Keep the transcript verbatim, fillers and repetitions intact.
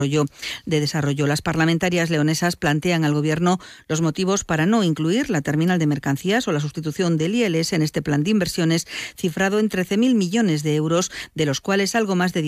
de desarrollo. Las parlamentarias leonesas plantean al Gobierno los motivos para no incluir la terminal de mercancías o la sustitución del I L S en este plan de inversiones cifrado en trece mil millones de euros, de los cuales algo más de